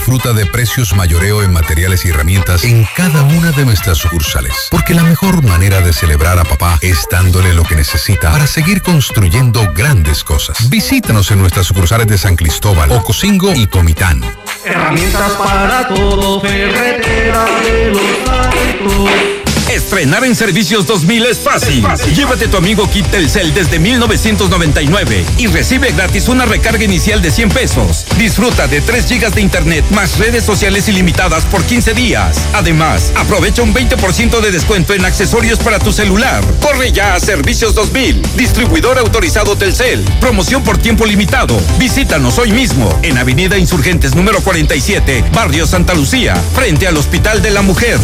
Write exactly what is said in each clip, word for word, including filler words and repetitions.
disfruta de precios mayoreo en materiales y herramientas en cada una de nuestras sucursales. Porque la mejor manera de celebrar a papá es dándole lo que necesita para seguir construyendo grandes cosas. Visítanos en nuestras sucursales de San Cristóbal, Ocosingo y Comitán. Herramientas para todo, ferretera de los Santos. Estrenar en Servicios dos mil es fácil. es fácil. Llévate tu amigo kit Telcel desde mil novecientos noventa y nueve y recibe gratis una recarga inicial de cien pesos. Disfruta de tres gigas de internet más redes sociales ilimitadas por quince días. Además, aprovecha un veinte por ciento de descuento en accesorios para tu celular. Corre ya a Servicios dos mil. Distribuidor autorizado Telcel. Promoción por tiempo limitado. Visítanos hoy mismo en Avenida Insurgentes número cuarenta y siete, Barrio Santa Lucía, frente al Hospital de la Mujer.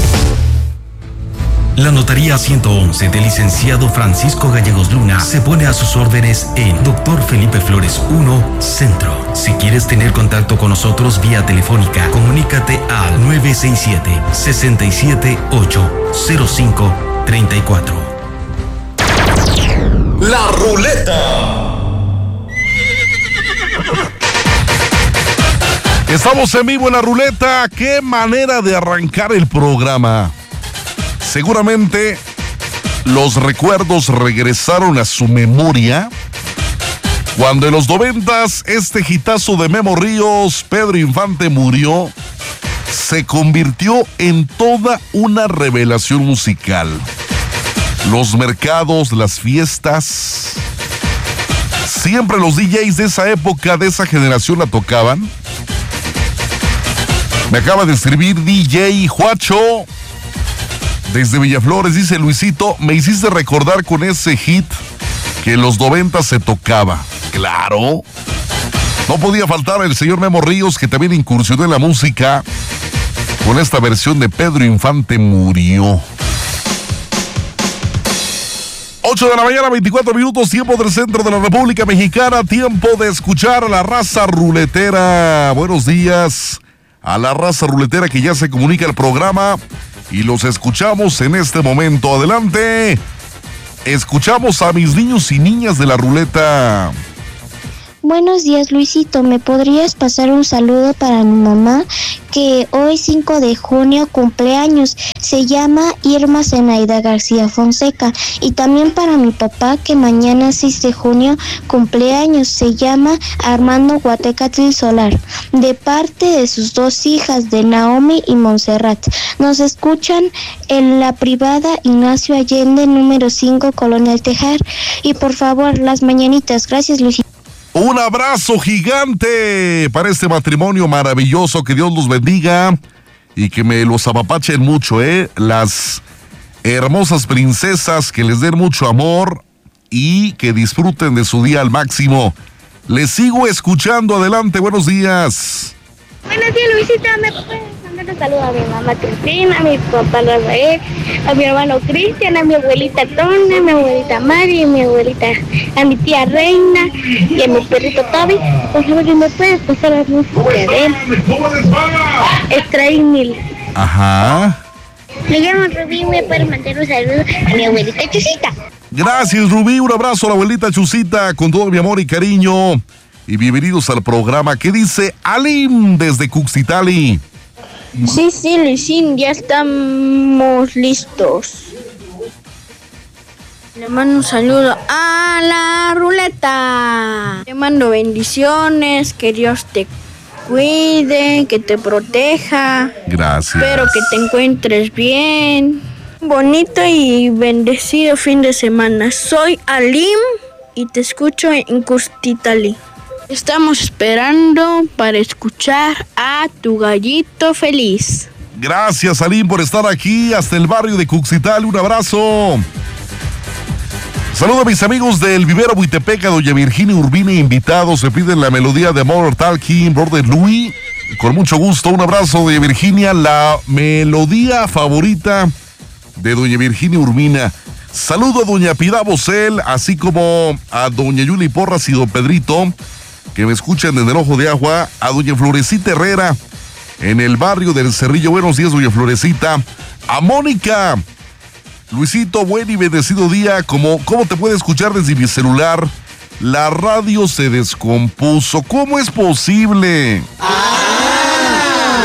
La Notaría ciento once del licenciado Francisco Gallegos Luna se pone a sus órdenes en Doctor Felipe Flores uno, Centro. Si quieres tener contacto con nosotros vía telefónica, comunícate al nueve seis siete, seis siete ocho, cero cinco tres cuatro. La Ruleta. Estamos en vivo en La Ruleta. Qué manera de arrancar el programa. Seguramente los recuerdos regresaron a su memoria cuando en los noventas este hitazo de Memo Ríos, Pedro Infante murió, se convirtió en toda una revelación musical. Los mercados, las fiestas, siempre los D Js de esa época, de esa generación la tocaban. Me acaba de escribir D J Juacho desde Villaflores, dice Luisito, me hiciste recordar con ese hit que en los noventa se tocaba. Claro. No podía faltar el señor Memo Ríos, que también incursionó en la música con esta versión de Pedro Infante murió. ocho de la mañana, veinticuatro minutos, tiempo del centro de la República Mexicana, tiempo de escuchar a la raza ruletera. Buenos días a la raza ruletera que ya se comunica al programa. Y los escuchamos en este momento. Adelante. Escuchamos a mis niños y niñas de la ruleta. Buenos días, Luisito. ¿Me podrías pasar un saludo para mi mamá, que hoy cinco de junio cumpleaños? Se llama Irma Zenaida García Fonseca. Y también para mi papá, que mañana seis de junio cumpleaños. Se llama Armando Guatecatl Solar, de parte de sus dos hijas, de Naomi y Montserrat. Nos escuchan en la privada Ignacio Allende, número cinco, Colonia El Tejar. Y por favor, las mañanitas. Gracias, Luisito. Un abrazo gigante para este matrimonio maravilloso, que Dios los bendiga y que me los apapachen mucho, ¿eh? Las hermosas princesas, que les den mucho amor y que disfruten de su día al máximo. Les sigo escuchando, adelante, buenos días. Buenos días, Luisito, ¿me puedes mandar un saludo a mi mamá Cristina, a mi papá Rafael, a mi hermano Cristian, a mi abuelita Tona, a mi abuelita Mari, a mi abuelita, a mi tía Reina y a mi perrito Toby? Por favor, ¿me puedes pasar la música de él? Extraí mil. Ajá. Me llamo Rubí, ¿me puedes mandar un saludo a mi abuelita Chusita? Gracias, Rubí, un abrazo a la abuelita Chusita con todo mi amor y cariño. Y bienvenidos al programa. ¿Qué dice Alim desde Cuxitali? Sí, sí, Luisín, ya estamos listos. Le mando un saludo a la ruleta. Te mando bendiciones, que Dios te cuide, que te proteja. Gracias. Espero que te encuentres bien. Bonito y bendecido fin de semana. Soy Alim y te escucho en Cuxitali. Estamos esperando para escuchar a tu gallito feliz. Gracias, Alim, por estar aquí hasta el barrio de Cuxitali. Un abrazo. Saludo a mis amigos del Vivero Buitepeca, doña Virginia Urbina, invitados. Se piden la melodía de Mother Talking, Brother Louis. Con mucho gusto, un abrazo, doña Virginia. La melodía favorita de doña Virginia Urbina. Saludo a doña Piedad Bosel, así como a doña Yuli Porras y don Pedrito, que me escuchan desde el Ojo de Agua, a doña Florecita Herrera, en el barrio del Cerrillo. Buenos días, doña Florecita. A Mónica. Luisito, buen y bendecido día. ¿Cómo, cómo te puede escuchar desde mi celular? La radio se descompuso. ¿Cómo es posible? Ah.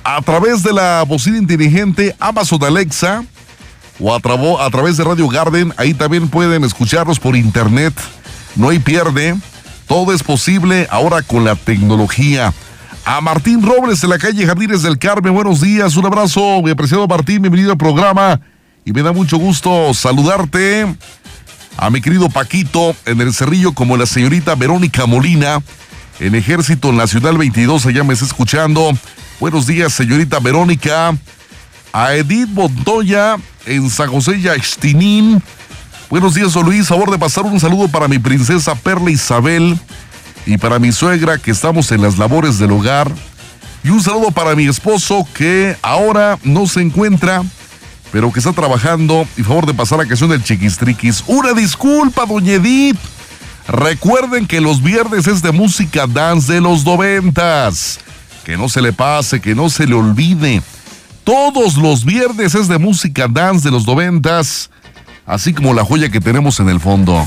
a través de la bocina inteligente Amazon Alexa o a, trabo, a través de Radio Garden. Ahí también pueden escucharlos por internet. No hay pierde. Todo es posible ahora con la tecnología. A Martín Robles de la calle Jardines del Carmen, buenos días, un abrazo, mi apreciado Martín, bienvenido al programa y me da mucho gusto saludarte. A mi querido Paquito en el Cerrillo, como la señorita Verónica Molina en Ejército Nacional veintidós, allá me está escuchando. Buenos días, señorita Verónica. A Edith Montoya en San José Yaxtinín. Buenos días, don Luis, favor de pasar un saludo para mi princesa Perla Isabel y para mi suegra, que estamos en las labores del hogar. Y un saludo para mi esposo, que ahora no se encuentra, pero que está trabajando. Y favor de pasar la canción del Chiquistriquis. Una disculpa, doña Edith. Recuerden que los viernes es de música dance de los noventas. Que no se le pase, que no se le olvide. Todos los viernes es de música dance de los noventas. Así como la joya que tenemos en el fondo.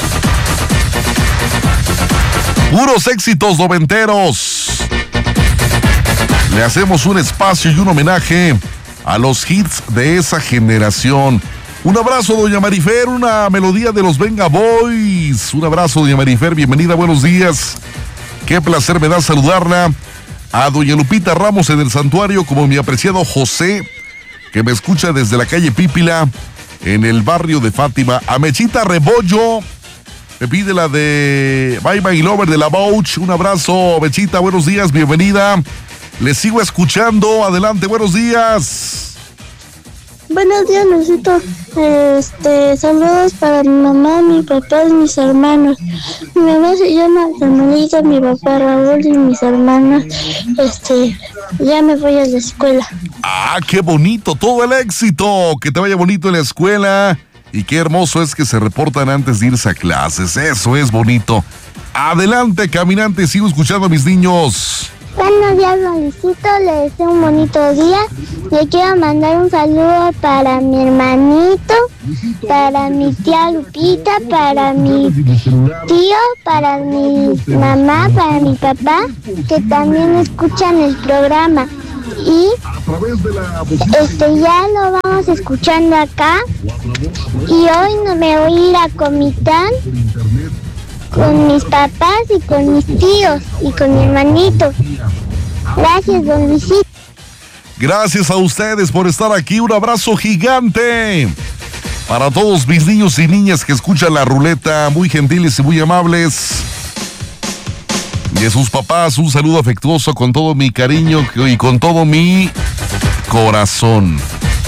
Puros éxitos noventeros. Le hacemos un espacio y un homenaje a los hits de esa generación. Un abrazo, doña Marifer, una melodía de los Venga Boys. Un abrazo, doña Marifer, bienvenida, buenos días. Qué placer me da saludarla. A doña Lupita Ramos en el santuario, como mi apreciado José, que me escucha desde la calle Pípila, en el barrio de Fátima. A Mechita Rebollo, me pide la de Bye Bye Lover de la Bouch. Un abrazo, Mechita, buenos días, bienvenida. Les sigo escuchando, adelante, buenos días. Buenos días, Luisito. Este, saludos para mi mamá, mi papá y mis hermanos. Mi mamá se llama Carmelita, mi papá Raúl y mis hermanos. Este, ya me voy a la escuela. Ah, qué bonito, todo el éxito. Que te vaya bonito en la escuela. Y qué hermoso es que se reportan antes de irse a clases. Eso es bonito. Adelante, caminante, sigo escuchando a mis niños. Buenos días, Luisito, le deseo un bonito día. Le quiero mandar un saludo para mi hermanito, para mi tía Lupita, para mi tío, para mi mamá, para mi papá, que también escuchan el programa. Y este ya lo vamos escuchando acá. Y hoy no me voy a ir a Comitán con mis papás y con mis tíos y con mi hermanito. Gracias, don Luisito. Gracias a ustedes por estar aquí. Un abrazo gigante para todos mis niños y niñas que escuchan la ruleta, muy gentiles y muy amables. Y a sus papás, un saludo afectuoso con todo mi cariño y con todo mi corazón.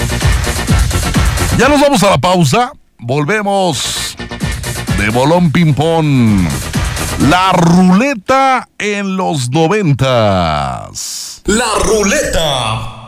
Ya nos vamos a la pausa. Volvemos de bolón ping-pong. La ruleta en los noventas. La ruleta.